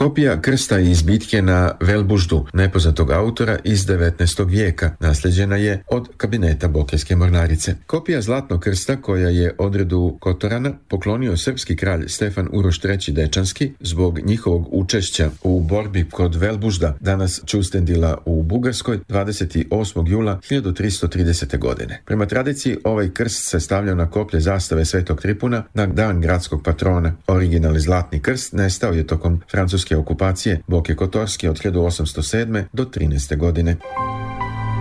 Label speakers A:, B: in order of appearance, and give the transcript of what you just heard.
A: Kopija krsta iz bitke na Velbuždu, nepoznatog autora iz 19. vijeka, nasljeđena je od kabineta Bokeljske mornarice. Kopija zlatnog krsta, koja je odredu Kotorana poklonio srpski kralj Stefan Uroš III. Dečanski zbog njihovog učešća u borbi kod Velbužda, danas Čustendila u Bugarskoj, 28. jula 1330. godine. Prema tradiciji, ovaj krst se stavljao na koplje zastave Svetog Tripuna na dan gradskog patrona. Originalni zlatni krst nestao je tokom francuske okupacije Boke Kotorske od 1807. do 13. godine.